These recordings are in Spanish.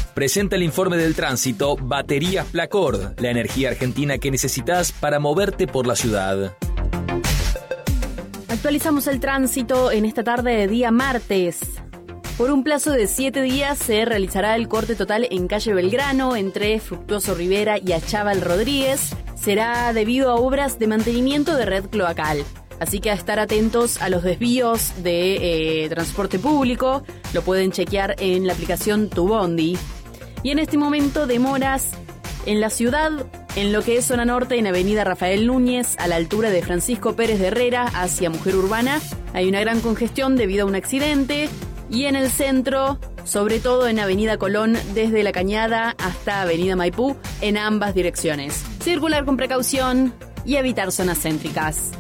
Presenta el informe del tránsito Baterías Placord, la energía argentina que necesitas para moverte por la ciudad. Actualizamos el tránsito en esta tarde de día martes. Por un plazo de 7 días se realizará el corte total en calle Belgrano entre Fructuoso Rivera y Achával Rodríguez. Será debido a obras de mantenimiento de red cloacal. Así que a estar atentos a los desvíos de transporte público. Lo pueden chequear en la aplicación Tu Bondi. Y en este momento demoras en la ciudad, en lo que es zona norte, en avenida Rafael Núñez, a la altura de Francisco Pérez de Herrera, hacia Mujer Urbana. Hay una gran congestión debido a un accidente. Y en el centro, sobre todo en avenida Colón, desde La Cañada hasta avenida Maipú, en ambas direcciones. Circular con precaución y evitar zonas céntricas.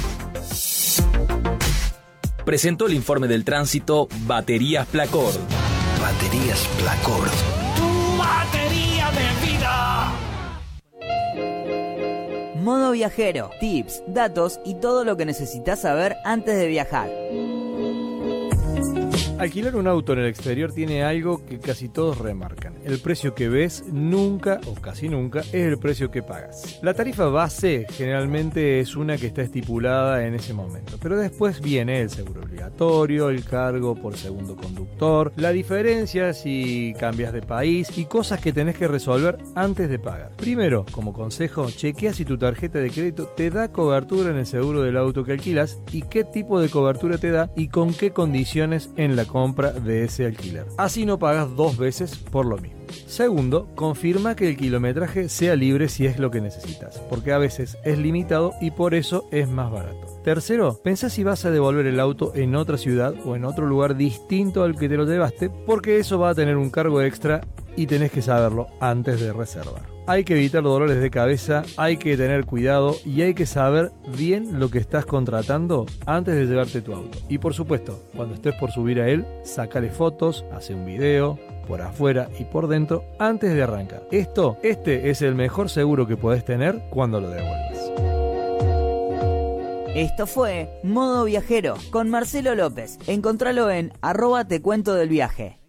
Presentó el informe del tránsito Baterías Placord. Baterías Placord. ¡Tu batería de vida! Modo viajero, tips, datos y todo lo que necesitas saber antes de viajar. Alquilar un auto en el exterior tiene algo que casi todos remarcan. El precio que ves nunca o casi nunca es el precio que pagas. La tarifa base generalmente es una que está estipulada en ese momento, pero después viene el seguro obligatorio, el cargo por segundo conductor, la diferencia si cambias de país y cosas que tenés que resolver antes de pagar. Primero, como consejo, chequea si tu tarjeta de crédito te da cobertura en el seguro del auto que alquilas y qué tipo de cobertura te da y con qué condiciones en la compra de ese alquiler. Así no pagas 2 veces por lo mismo. Segundo, confirma que el kilometraje sea libre si es lo que necesitas, porque a veces es limitado y por eso es más barato. Tercero, pensá si vas a devolver el auto en otra ciudad o en otro lugar distinto al que te lo llevaste, porque eso va a tener un cargo extra y tenés que saberlo antes de reservar. Hay que evitar dolores de cabeza, hay que tener cuidado y hay que saber bien lo que estás contratando antes de llevarte tu auto. Y por supuesto, cuando estés por subir a él, sácale fotos, hace un video por afuera y por dentro antes de arrancar. Este es el mejor seguro que podés tener cuando lo devuelvas. Esto fue Modo Viajero con Marcelo López. Encontralo en @tecuentodelviaje.